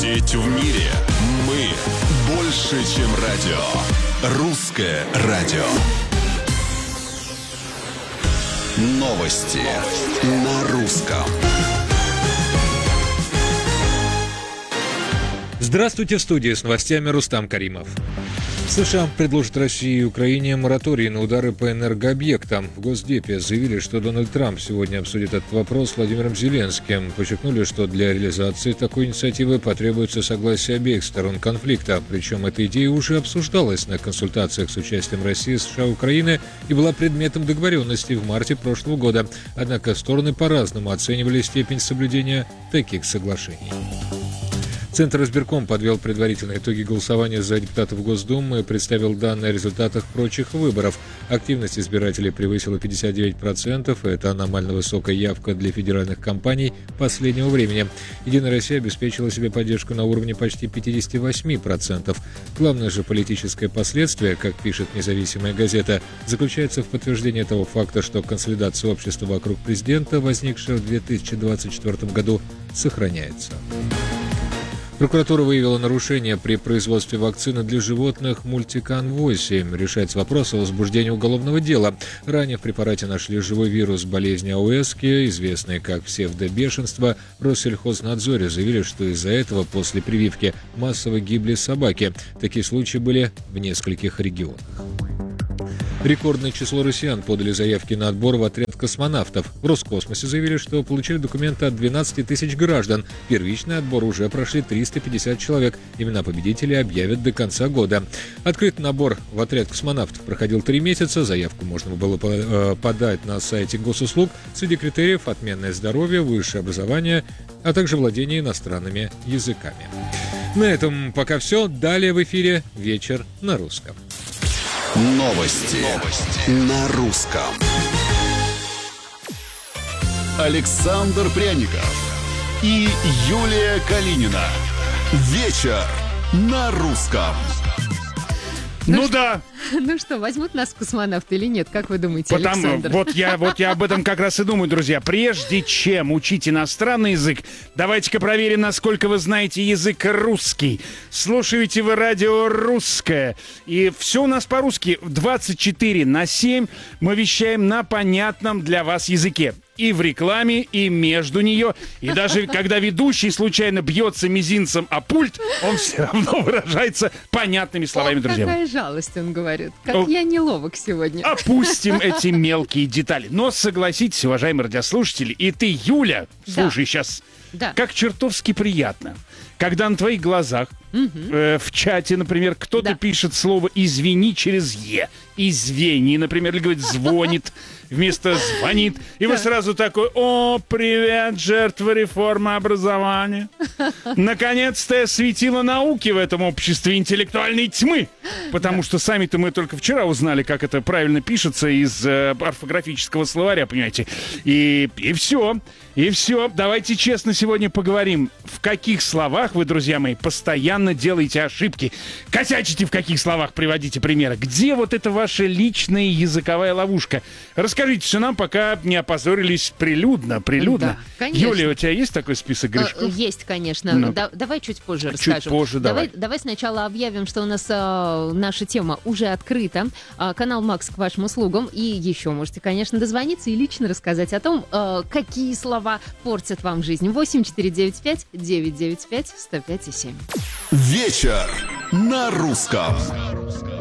Сеть в мире. Мы больше, чем радио. Русское радио. Новости на русском. Здравствуйте, в студии с новостями Рустам Каримов. США предложат России и Украине мораторий на удары по энергообъектам. В Госдепе заявили, что Дональд Трамп сегодня обсудит этот вопрос с Владимиром Зеленским. Подчеркнули, что для реализации такой инициативы потребуется согласие обеих сторон конфликта. Причем эта идея уже обсуждалась на консультациях с участием России, США и Украины и была предметом договоренности в марте прошлого года. Однако стороны по-разному оценивали степень соблюдения таких соглашений. Центр избирком подвел предварительные итоги голосования за депутатов Госдумы и представил данные о результатах прочих выборов. Активность избирателей превысила 59%, и это аномально высокая явка для федеральных кампаний последнего времени. «Единая Россия» обеспечила себе поддержку на уровне почти 58%. Главное же политическое последствие, как пишет независимая газета, заключается в подтверждении того факта, что консолидация общества вокруг президента, возникшая в 2024 году, сохраняется. Прокуратура выявила нарушения при производстве вакцины для животных Мультикан-8. Решается вопрос о возбуждении уголовного дела. Ранее в препарате нашли живой вирус болезни АОСки, известный как псевдобешенство. В Россельхознадзоре заявили, что из-за этого после прививки массово гибли собаки. Такие случаи были в нескольких регионах. Рекордное число россиян подали заявки на отбор в отряд космонавтов. В Роскосмосе заявили, что получили документы от 12 тысяч граждан. Первичный отбор уже прошли 350 человек. Имена победителей объявят до конца года. Открытый набор в отряд космонавтов проходил 3 месяца. Заявку можно было подать на сайте госуслуг. Среди критериев отменное здоровье, высшее образование, а также владение иностранными языками. На этом пока все. Далее в эфире «Вечер на русском». Новости на русском. Александр Пряников и Юлия Калинина. Вечер на русском. Ну да. Ну что, возьмут нас космонавты или нет, как вы думаете, Александр? Вот я об этом как раз и думаю, друзья. Прежде чем учить иностранный язык, давайте-ка проверим, насколько вы знаете язык русский. Слушаете вы радио «Русское». И все у нас по-русски. 24/7 мы вещаем на понятном для вас языке. И в рекламе, и между нее. И даже когда ведущий случайно бьется мизинцем о пульт, он все равно выражается понятными словами, друзья. Какая жалость, он говорит. Как я неловок сегодня. Опустим эти мелкие детали. Но согласитесь, уважаемые радиослушатели, и ты, Юля, слушай сейчас, как чертовски приятно, когда на твоих глазах в чате, например, кто-то пишет слово «извини» через «е». «Извини», например, или говорит «звонит» вместо «звонит». И вы сразу такой: «О, привет, жертва реформы образования». Наконец-то светило науки в этом обществе интеллектуальной тьмы. Потому что сами-то мы только вчера узнали, как это правильно пишется из орфографического словаря, понимаете. И все. И все. Давайте честно сегодня поговорим, в каких словах вы, друзья мои, постоянно делаете ошибки. Косячите в каких словах, приводите примеры. Где вот эта ваша личная языковая ловушка? Расскажите все нам, пока не опозорились прилюдно. Да, конечно. Юлия, у тебя есть такой список грешков? Есть, конечно. Ну. Давай чуть позже расскажем. Чуть позже, давай. Давай сначала объявим, что у нас наша тема уже открыта. Канал Макс к вашим услугам. И еще можете, конечно, дозвониться и лично рассказать о том, какие слова портят вам жизнь. 8495-995-105,7. Вечер на русском.